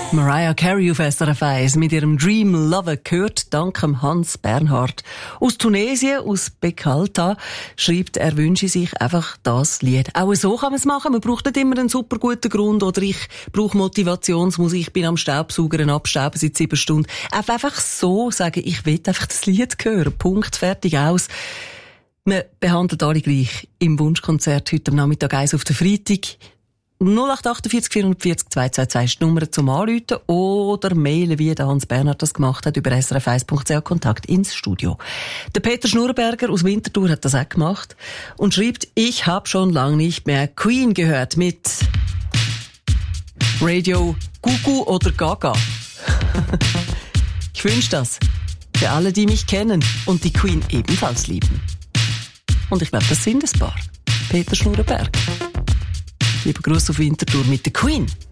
Mariah Carey auf SRF 1 mit ihrem Dream Lover gehört dank Hans Bernhard. Aus Tunesien, aus Bekalta, schreibt, er wünsche sich einfach das Lied. Auch so kann man es machen. Man braucht nicht immer einen super guten Grund oder ich brauche Motivationsmusik, ich bin am Staubsaugern abstauben seit 7 Stunden. Einfach so sagen, ich will einfach das Lied hören. Punkt, fertig, aus. Wir behandeln alle gleich im Wunschkonzert heute am Nachmittag 1 auf den Freitag. 0848 440 222 ist die Nummer zum Anrufen oder mailen, wie der Hans Bernhard das gemacht hat, über srf1.ch Kontakt ins Studio. Der Peter Schnurberger aus Winterthur hat das auch gemacht und schreibt, ich habe schon lange nicht mehr Queen gehört mit Radio Gugu oder Gaga. Ich wünsche das für alle, die mich kennen und die Queen ebenfalls lieben. Und ich glaube, das sind ein paar. Peter Schnurberger. Lieber Gruß auf Winterthur mit der Queen.